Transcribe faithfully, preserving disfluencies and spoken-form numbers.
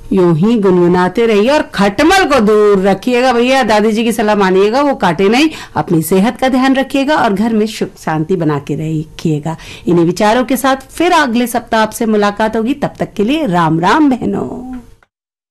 यूं ही गुनगुनाते रहिए और खटमल को दूर रखिएगा भैया। दादी जी की सलाह मानिएगा, वो काटे नहीं। अपनी सेहत का ध्यान रखिएगा और घर में सुख शांति बना के रखिएगा। इन्हीं विचारों के साथ फिर अगले सप्ताह आपसे मुलाकात होगी। तब तक के लिए राम राम बहनों।